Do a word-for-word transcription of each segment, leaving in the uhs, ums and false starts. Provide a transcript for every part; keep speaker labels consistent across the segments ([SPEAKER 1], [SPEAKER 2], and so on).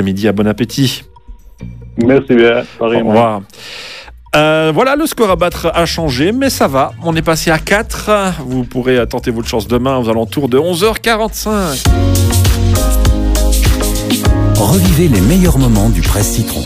[SPEAKER 1] après-midi, à bon appétit.
[SPEAKER 2] Merci bien.
[SPEAKER 1] Au revoir. Euh, voilà, le score à battre a changé, mais ça va. On est passé à quatre. Vous pourrez tenter votre chance demain aux alentours de onze heures quarante-cinq.
[SPEAKER 3] Revivez les meilleurs moments du Presse Citron.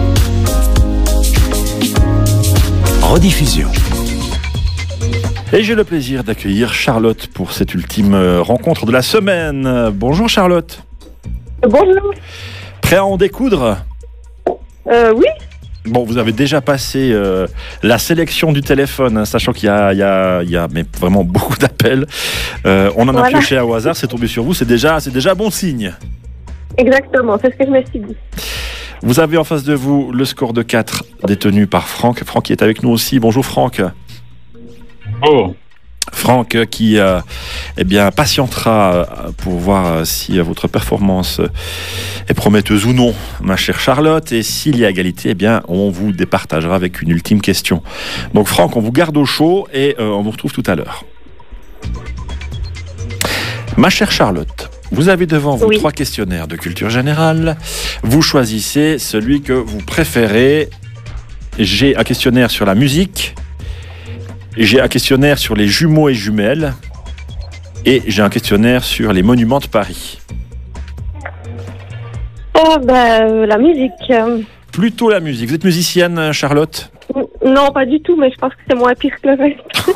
[SPEAKER 3] Rediffusion.
[SPEAKER 1] Et j'ai le plaisir d'accueillir Charlotte pour cette ultime rencontre de la semaine. Bonjour Charlotte.
[SPEAKER 4] Bonjour.
[SPEAKER 1] Prêt à en découdre ?
[SPEAKER 4] Euh, oui.
[SPEAKER 1] Bon, vous avez déjà passé euh, la sélection du téléphone, hein, sachant qu'il y a, il y a, il y a mais vraiment beaucoup d'appels. Euh, on en a
[SPEAKER 4] Voilà.
[SPEAKER 1] pioché au hasard, c'est tombé sur vous, c'est déjà, c'est déjà bon signe.
[SPEAKER 4] Exactement, c'est ce que je me suis dit.
[SPEAKER 1] Vous avez en face de vous le score de quatre détenu par Franck. Franck qui est avec nous aussi. Bonjour Franck.
[SPEAKER 2] Oh.
[SPEAKER 1] Franck qui euh, eh bien, patientera euh, pour voir euh, si euh, votre performance euh, est prometteuse ou non, ma chère Charlotte. Et s'il y a égalité, eh bien, on vous départagera avec une ultime question. Donc Franck, on vous garde au chaud et euh, on vous retrouve tout à l'heure. Ma chère Charlotte, vous avez devant vous
[SPEAKER 4] Oui.
[SPEAKER 1] trois questionnaires de culture générale. Vous choisissez celui que vous préférez. J'ai un questionnaire sur la musique. J'ai un questionnaire sur les jumeaux et jumelles. Et j'ai un questionnaire sur les monuments de Paris.
[SPEAKER 4] Oh, ben, euh, la musique. euh,
[SPEAKER 1] Plutôt la musique. Vous êtes musicienne, Charlotte ?
[SPEAKER 4] n- Non, pas du tout, mais je pense que c'est moins pire que le reste.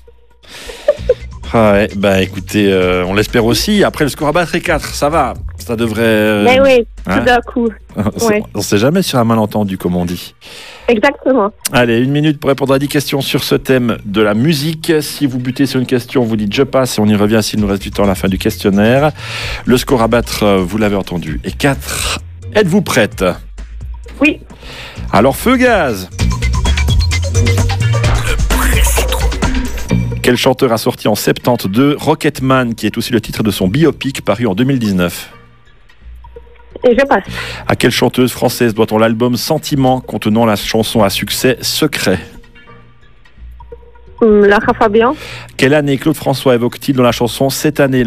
[SPEAKER 1] Ah ouais, bah écoutez, euh, on l'espère aussi. Après, le score à battre est quatre, ça va. Ça devrait... euh,
[SPEAKER 4] Mais oui,
[SPEAKER 1] hein
[SPEAKER 4] tout d'un coup.
[SPEAKER 1] on
[SPEAKER 4] ouais.
[SPEAKER 1] ne sait jamais sur un malentendu, comme on dit.
[SPEAKER 4] Exactement.
[SPEAKER 1] Allez, une minute pour répondre à dix questions sur ce thème de la musique. Si vous butez sur une question, vous dites « je passe » et on y revient s'il nous reste du temps à la fin du questionnaire. Le score à battre, euh, vous l'avez entendu, est quatre. Êtes-vous prête ?
[SPEAKER 4] Oui.
[SPEAKER 1] Alors, feu gaz ! Quel chanteur a sorti en soixante-douze Rocketman, qui est aussi le titre de son biopic paru en deux mille dix-neuf ?
[SPEAKER 4] Et je passe.
[SPEAKER 1] À quelle chanteuse française doit-on l'album Sentiment contenant la chanson à succès Secret ?
[SPEAKER 4] Hum, Lara Fabian.
[SPEAKER 1] Quelle année Claude François évoque-t-il dans la chanson Cette année-là ?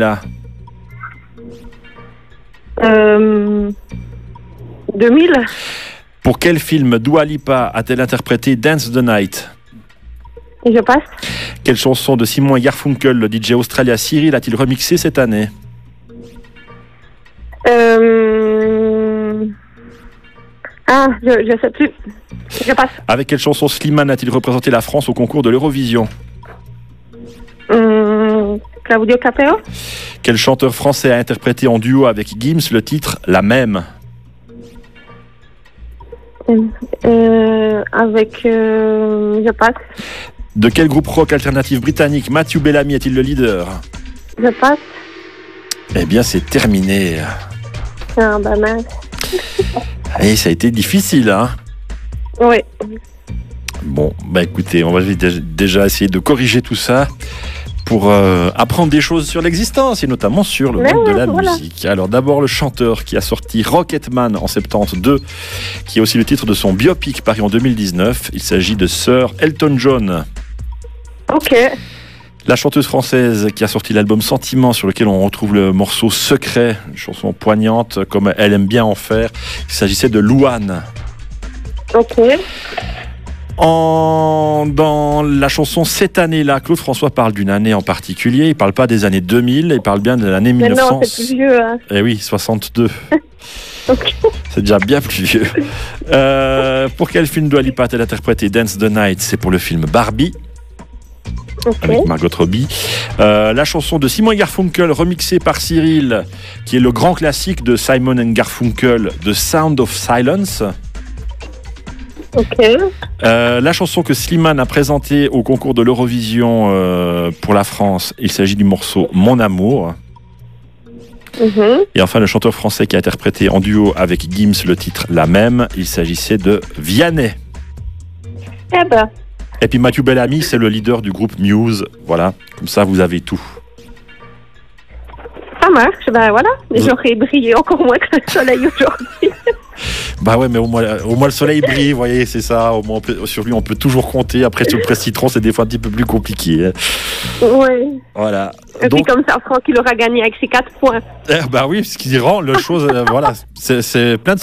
[SPEAKER 4] Euh, deux mille.
[SPEAKER 1] Pour quel film Dua Lipa a-t-elle interprété Dance the Night ?
[SPEAKER 4] Et je passe.
[SPEAKER 1] Quelle chanson de Simon et Garfunkel, le D J australien Cyril, a-t-il remixé cette année ?
[SPEAKER 4] Euh... Ah, je, je sais plus. Je passe.
[SPEAKER 1] Avec quelle chanson Slimane a-t-il représenté la France au concours de l'Eurovision ?
[SPEAKER 4] Hum, Claudio Capeo.
[SPEAKER 1] Quel chanteur français a interprété en duo avec Gims le titre La Même ?
[SPEAKER 4] Euh, avec... Euh, je passe.
[SPEAKER 1] De quel groupe rock alternatif britannique Matthew Bellamy est-il le leader ?
[SPEAKER 4] Je passe.
[SPEAKER 1] Eh bien, c'est terminé.
[SPEAKER 4] Ah, bah mince.
[SPEAKER 1] Et ça a été difficile, hein ?
[SPEAKER 4] Oui.
[SPEAKER 1] Bon, bah écoutez, on va dé- déjà essayer de corriger tout ça pour euh, apprendre des choses sur l'existence et notamment sur le
[SPEAKER 4] Mais
[SPEAKER 1] monde de
[SPEAKER 4] ouais,
[SPEAKER 1] la
[SPEAKER 4] voilà.
[SPEAKER 1] musique. Alors d'abord le chanteur qui a sorti Rocketman en soixante-douze, qui est aussi le titre de son biopic paru en deux mille dix-neuf. Il s'agit de Sir Elton John.
[SPEAKER 4] Ok.
[SPEAKER 1] La chanteuse française qui a sorti l'album Sentiment, sur lequel on retrouve le morceau Secret, une chanson poignante comme elle aime bien en faire. Il s'agissait de Louane.
[SPEAKER 4] Ok.
[SPEAKER 1] En... Dans la chanson Cette année-là, Claude François parle d'une année en particulier. Il ne parle pas des années deux mille, il parle bien de l'année
[SPEAKER 4] Mais
[SPEAKER 1] mille neuf cents.
[SPEAKER 4] non, c'est plus vieux. Hein.
[SPEAKER 1] Eh oui, soixante-deux.
[SPEAKER 4] Ok.
[SPEAKER 1] C'est déjà bien plus vieux. Euh, pour quel film Dua Lipa a-t-elle interprété Dance the Night ? C'est pour le film Barbie,
[SPEAKER 4] Ok.
[SPEAKER 1] avec Margot Robbie. Euh, la chanson de Simon et Garfunkel, remixée par Cyril, qui est le grand classique de Simon and Garfunkel, The Sound of Silence.
[SPEAKER 4] Ok.
[SPEAKER 1] Euh, la chanson que Slimane a présentée au concours de l'Eurovision euh, pour la France, il s'agit du morceau Mon Amour.
[SPEAKER 4] Mhm.
[SPEAKER 1] Et enfin, le chanteur français qui a interprété en duo avec Gims le titre La Même, il s'agissait de Vianney.
[SPEAKER 4] Eh ben.
[SPEAKER 1] Et puis Matthew Bellamy, c'est le leader du groupe Muse. Voilà, comme ça vous avez tout.
[SPEAKER 4] Ça marche, ben voilà. J'aurais brillé encore moins que le soleil aujourd'hui.
[SPEAKER 1] Bah ouais, mais au moins, au moins le soleil brille, vous voyez, c'est ça. Au moins, on peut- sur lui, on peut toujours compter. Après, sur le Presse Citron, c'est des fois un petit peu plus compliqué. hein.
[SPEAKER 4] Oui.
[SPEAKER 1] Voilà.
[SPEAKER 4] Et
[SPEAKER 1] Donc,
[SPEAKER 4] puis comme ça, Franck, il aura gagné avec ses quatre points.
[SPEAKER 1] eh, bah oui, ce qui rend le chose, euh, voilà, c'est c'est plein de